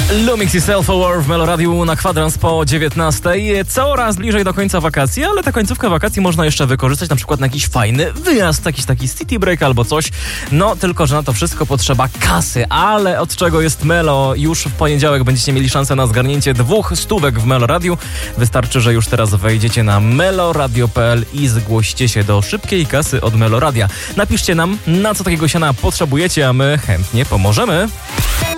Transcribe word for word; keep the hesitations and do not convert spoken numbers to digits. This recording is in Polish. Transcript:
Lumix i Self Aware w Meloradiu na kwadrans po dziewiętnastej. Coraz bliżej do końca wakacji, ale tę końcówkę wakacji można jeszcze wykorzystać na przykład na jakiś fajny wyjazd, jakiś taki city break albo coś. No tylko, że na to wszystko potrzeba kasy, ale od czego jest Melo? Już w poniedziałek będziecie mieli szansę na zgarnięcie dwóch stówek w Meloradiu. Wystarczy, że już teraz wejdziecie na meloradio kropka p l i zgłoście się do szybkiej kasy od Meloradia. Napiszcie nam, na co takiego siana potrzebujecie, a my chętnie pomożemy.